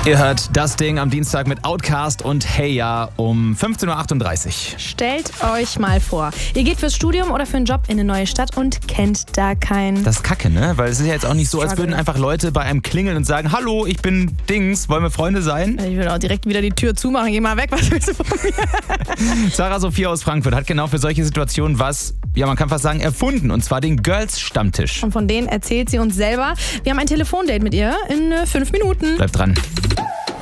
Ihr hört das Ding am Dienstag mit Outkast und Hey Ya um 15.38 Uhr. Stellt euch mal vor, ihr geht fürs Studium oder für einen Job in eine neue Stadt und kennt da keinen. Das ist kacke, ne? Weil es ist ja jetzt auch nicht so, als würden einfach Leute bei einem klingeln und sagen, hallo, ich bin Dings, wollen wir Freunde sein? Ich würde auch direkt wieder die Tür zumachen, geh mal weg, was willst du von mir? Sarah Sophia aus Frankfurt hat genau für solche Situationen was, ja man kann fast sagen, erfunden. Und zwar den Girls-Stammtisch. Und von denen erzählt sie uns selber. Wir haben ein Telefondate mit ihr in 5 Minuten. Bleibt dran.